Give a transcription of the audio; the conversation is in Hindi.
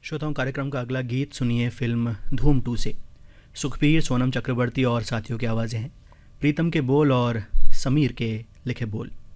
श्रोताओं, कार्यक्रम का अगला गीत सुनिए फिल्म धूम 2 से। सुखबीर, सोनम चक्रवर्ती और साथियों की आवाज़ें हैं। प्रीतम के बोल और समीर के लिखे बोल।